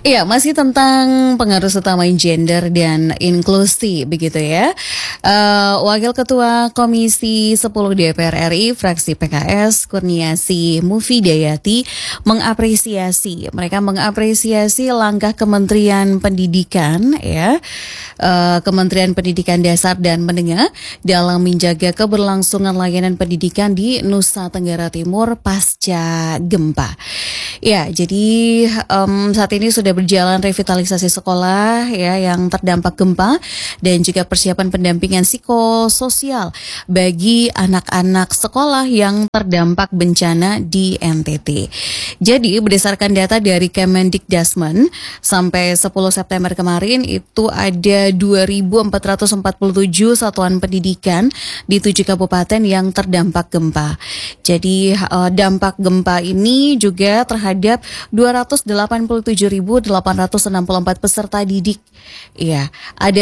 Iya, masih tentang pengaruh utama gender dan inklusi begitu ya. Wakil Ketua Komisi 10 DPR RI fraksi PKS Kurniasi Mufidayati mereka mengapresiasi langkah Kementerian Pendidikan ya, Kementerian Pendidikan Dasar dan Menengah dalam menjaga keberlangsungan layanan pendidikan di Nusa Tenggara Timur pasca gempa. Ya, jadi saat ini sudah berjalan revitalisasi sekolah ya yang terdampak gempa dan juga persiapan pendampingan psikososial bagi anak-anak sekolah yang terdampak bencana di NTT. Jadi berdasarkan data dari Kemendikdasmen sampai 10 September kemarin itu ada 2.447 satuan pendidikan di 7 kabupaten yang terdampak gempa. Jadi dampak gempa ini juga terhadap 287.864 peserta didik. Ya, ada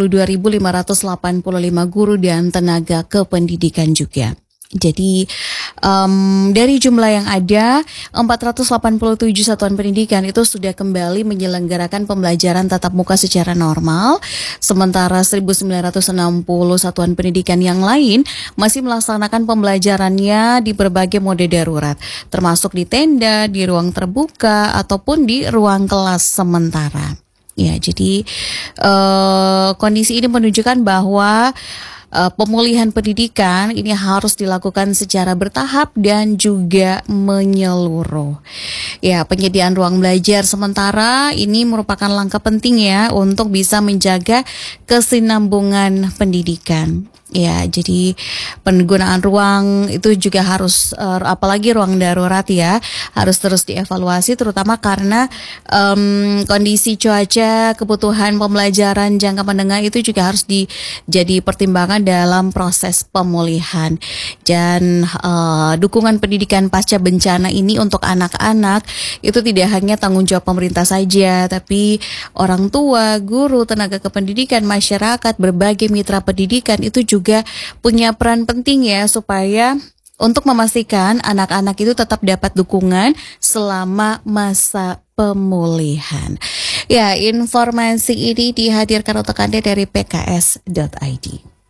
32.585 guru dan tenaga kependidikan juga. Jadi dari jumlah yang ada 487 satuan pendidikan itu sudah kembali menyelenggarakan pembelajaran tatap muka secara normal, sementara 1960 satuan pendidikan yang lain masih melaksanakan pembelajarannya di berbagai mode darurat, termasuk di tenda, di ruang terbuka ataupun di ruang kelas sementara. Ya, jadi kondisi ini menunjukkan bahwa pemulihan pendidikan ini harus dilakukan secara bertahap dan juga menyeluruh. Ya, penyediaan ruang belajar sementara ini merupakan langkah penting ya untuk bisa menjaga kesinambungan pendidikan. Ya, jadi penggunaan ruang itu juga harus, apalagi ruang darurat ya, harus terus dievaluasi terutama karena kondisi cuaca, kebutuhan pembelajaran jangka menengah itu juga harus jadi pertimbangan dalam proses pemulihan. Dan dukungan pendidikan pasca bencana ini untuk anak-anak itu tidak hanya tanggung jawab pemerintah saja, tapi orang tua, guru, tenaga kependidikan, masyarakat, berbagai mitra pendidikan itu juga punya peran penting ya supaya untuk memastikan anak-anak itu tetap dapat dukungan selama masa pemulihan. Ya, informasi ini dihadirkan untuk Anda dari pks.id.